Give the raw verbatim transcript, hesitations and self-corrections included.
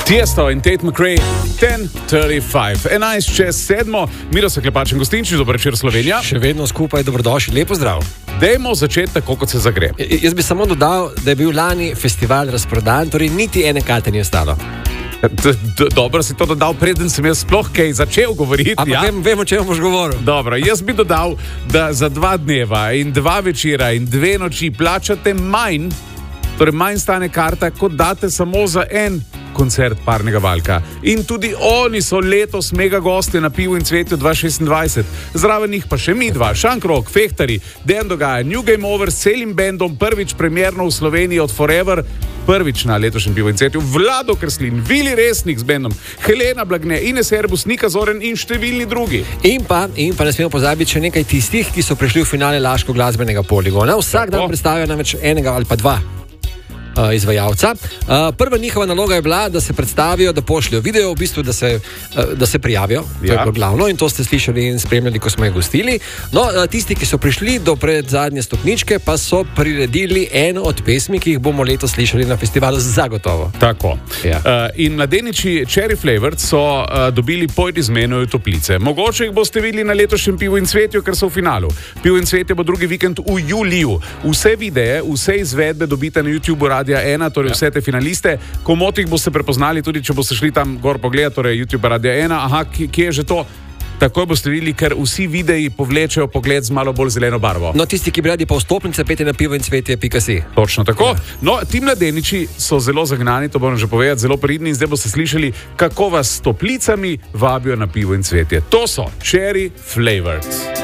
Tiesto in Tate McRae, deset trideset pet, enajst čez sedmo, Miro se Klepač in Gostinčič, dober večer Slovenija. Še vedno skupaj, dobrodošli, lepo zdrav. Dajmo začeti tako, kot se zagre. J jaz bi samo dodal, da je bil lani festival razprodan, torej niti ene karte ni ostalo. D -d Dobro si to dodal, preden sem jaz sploh kaj začel govoriti. Ampak ja? vem, vem, o čem boš govoril. Dobro, jaz bi dodal, da za dva dneva in dva večera in dve noči plačate manj, torej manj stane karta, kot date samo za en koncert Parnega valka. In tudi oni so letos mega gosti na Pivu in cvetju dva tisoč šestindvajset. Zraven njih pa še mi dva, Šankrok, Fehtari, Dejan Dogaja, New Game Over s celim bendom, prvič premierno v Sloveniji od Forever, prvič na letošnjem Pivu in cvetju, Vlado Kreslin, Vili Resnik z bendom, Helena Blagne, Ines Erbus, Nika Zoren in številni drugi. In pa, in pa ne smemo pozabiti še nekaj tistih, ki so prišli v finale Laško glasbenega poligona. Vsak dan predstavijo namreč enega ali pa dva Uh, izvajalca. Uh, prva njihova naloga je bila, da se predstavijo, da pošljajo video, v bistvu, da se, uh, da se prijavijo. Ja. To je bilo glavno in to ste slišali in spremljali, ko smo jih gostili. No, uh, tisti, ki so prišli do predzadnje stopničke, pa so priredili eno od pesmi, ki jih bomo letos slišali na festivalu zagotovo. Tako. Ja. Uh, in mladeniči Cherry Flavored so uh, dobili Pojdi z menoj v toplice. Mogoče jih boste videli na letošnjem Pivu in cvetju, ker so v finalu. Pivo in cvetje bo drugi vikend v juliju. Vse videe, vse izvedbe dobite na YouTubeu Radia ena, torej vse te finaliste. Komotih boste prepoznali, tudi če boste šli tam gor pogledati, torej YouTube Radia ena. Aha, kje je že to? Takoj boste videli, ker vsi videi povlečejo pogled z malo bolj zeleno barvo. No, tisti, ki bi radi pa vstopnice, pete na pivo in cvetje pika si. Točno tako. Ja. No, ti mladeniči so zelo zagnani, to moram že povedati, zelo pridni in zdaj boste slišali, kako vas s toplicami vabijo na Pivo in cvetje. To so Cherry Flavored.